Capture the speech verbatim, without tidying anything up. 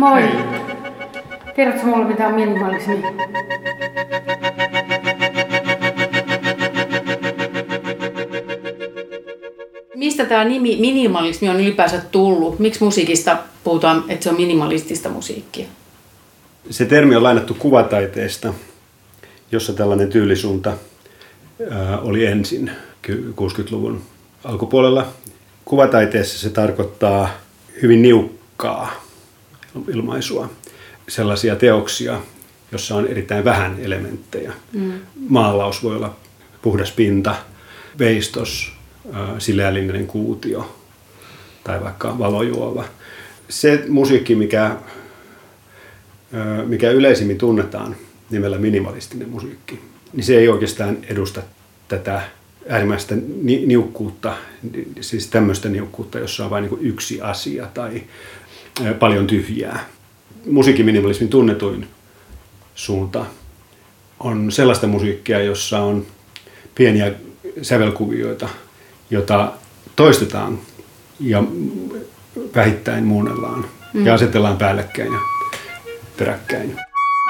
Moi! Tiedätkö mulle mitä on minimalismi? Mistä tämä nimi minimalismi on ylipäänsä tullut? Miksi musiikista puhutaan, että se on minimalistista musiikkia? Se termi on lainattu kuvataiteesta, jossa tällainen tyylisuunta ää, oli ensin kuusikymmentäluvun alkupuolella. Kuvataiteessa se tarkoittaa hyvin niukkaa ilmaisua, sellaisia teoksia, jossa on erittäin vähän elementtejä. Mm. Maalaus voi olla puhdas pinta, veistos, sileälinjainen kuutio tai vaikka valojuova. Se musiikki, mikä, mikä yleisimmin tunnetaan nimellä minimalistinen musiikki, niin se ei oikeastaan edusta tätä äärimmäistä ni- niukkuutta, siis tämmöistä niukkuutta, jossa on vain niin kuin yksi asia tai paljon tyhjää. Musiikin minimalismin tunnetuin suunta on sellaista musiikkia, jossa on pieniä sävelkuvioita, jota toistetaan ja vähittäin muunnellaan mm. ja asetellaan päällekkäin ja peräkkäin.